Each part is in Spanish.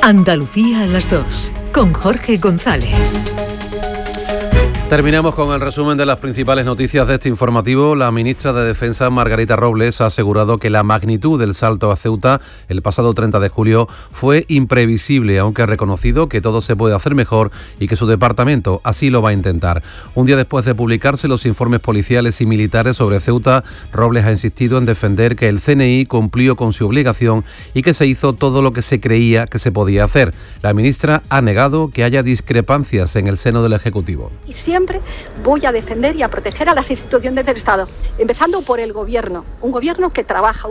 Andalucía a las 2, con Jorge González. Terminamos con el resumen de las principales noticias de este informativo. La ministra de Defensa, Margarita Robles, ha asegurado que la magnitud del salto a Ceuta el pasado 30 de julio fue imprevisible, aunque ha reconocido que todo se puede hacer mejor y que su departamento así lo va a intentar. Un día después de publicarse los informes policiales y militares sobre Ceuta, Robles ha insistido en defender que el CNI cumplió con su obligación y que se hizo todo lo que se creía que se podía hacer. La ministra ha negado que haya discrepancias en el seno del Ejecutivo. Siempre voy a defender y a proteger a las instituciones del Estado, empezando por el Gobierno, un Gobierno que trabaja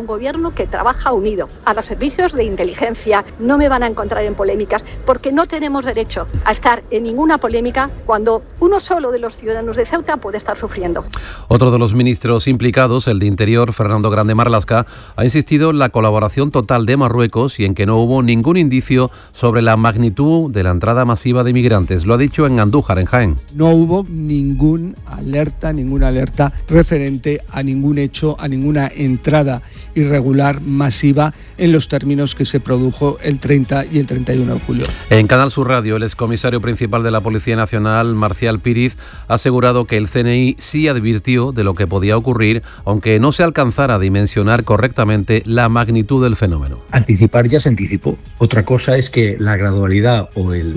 unido. A los servicios de inteligencia no me van a encontrar en polémicas, porque no tenemos derecho a estar en ninguna polémica cuando uno solo de los ciudadanos de Ceuta puede estar sufriendo. Otro de los ministros implicados, el de Interior, Fernando Grande Marlaska, ha insistido en la colaboración total de Marruecos y en que no hubo ningún indicio sobre la magnitud de la entrada masiva de inmigrantes. Lo ha dicho en Andújar, en Jaén. No hubo ninguna alerta referente a ningún hecho, a ninguna entrada irregular masiva en los términos que se produjo el 30 y el 31 de julio. En Canal Sur Radio, el excomisario principal de la Policía Nacional, Marcial Píriz, ha asegurado que el CNI sí advirtió de lo que podía ocurrir, aunque no se alcanzara a dimensionar correctamente la magnitud del fenómeno. Anticipar ya se anticipó. Otra cosa es que la gradualidad o el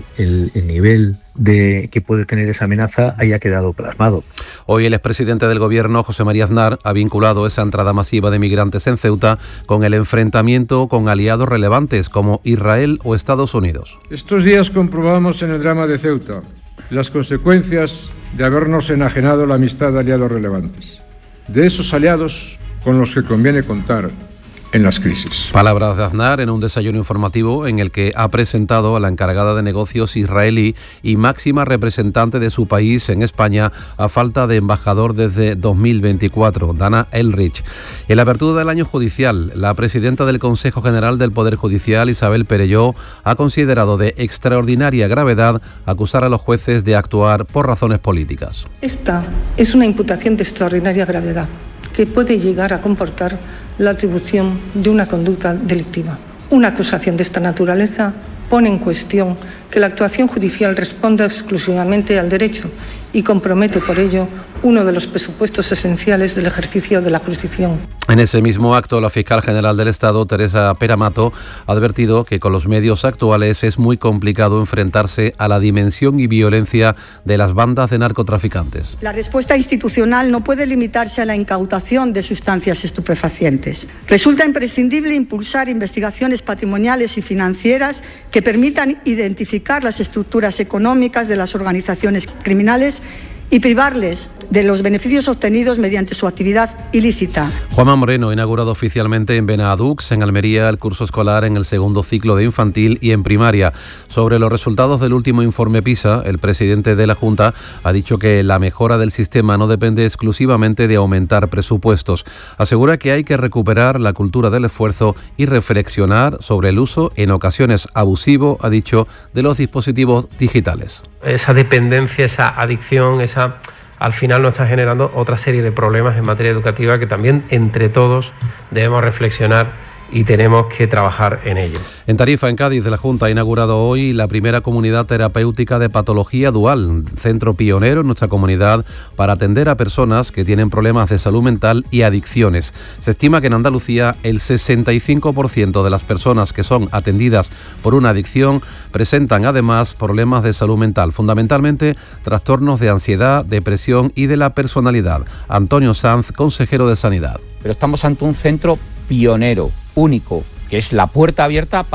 nivel de que puede tener esa amenaza haya quedado plasmado. Hoy el expresidente del Gobierno, José María Aznar, ha vinculado esa entrada masiva de migrantes en Ceuta con el enfrentamiento con aliados relevantes como Israel o Estados Unidos. Estos días comprobamos en el drama de Ceuta las consecuencias de habernos enajenado la amistad de aliados relevantes, de esos aliados con los que conviene contar en las crisis. Palabras de Aznar en un desayuno informativo en el que ha presentado a la encargada de negocios israelí y máxima representante de su país en España a falta de embajador desde 2024, Dana Elrich. En la apertura del año judicial, la presidenta del Consejo General del Poder Judicial, Isabel Perelló, ha considerado de extraordinaria gravedad acusar a los jueces de actuar por razones políticas. Esta es una imputación de extraordinaria gravedad que puede llegar a comportar la atribución de una conducta delictiva. Una acusación de esta naturaleza pone en cuestión que la actuación judicial responda exclusivamente al derecho y compromete por ello uno de los presupuestos esenciales del ejercicio de la jurisdicción. En ese mismo acto, la fiscal general del Estado, Teresa Peramato, ha advertido que con los medios actuales es muy complicado enfrentarse a la dimensión y violencia de las bandas de narcotraficantes. La respuesta institucional no puede limitarse a la incautación de sustancias estupefacientes. Resulta imprescindible impulsar investigaciones patrimoniales y financieras que permitan identificar las estructuras económicas de las organizaciones criminales y privarles de los beneficios obtenidos mediante su actividad ilícita. Juanma Moreno ha inaugurado oficialmente en Benadux, en Almería, el curso escolar en el segundo ciclo de infantil y en primaria. Sobre los resultados del último informe PISA, el presidente de la Junta ha dicho que la mejora del sistema no depende exclusivamente de aumentar presupuestos. Asegura que hay que recuperar la cultura del esfuerzo y reflexionar sobre el uso, en ocasiones abusivo, ha dicho, de los dispositivos digitales. Esa dependencia, esa adicción, al final nos está generando otra serie de problemas en materia educativa que también entre todos debemos reflexionar y tenemos que trabajar en ello. En Tarifa, en Cádiz, la Junta ha inaugurado hoy la primera comunidad terapéutica de patología dual, centro pionero en nuestra comunidad para atender a personas que tienen problemas de salud mental y adicciones. Se estima que en Andalucía el 65% de las personas que son atendidas por una adicción presentan además problemas de salud mental, fundamentalmente trastornos de ansiedad, depresión y de la personalidad. Antonio Sanz, consejero de Sanidad. Pero estamos ante un centro pionero, único, que es la puerta abierta para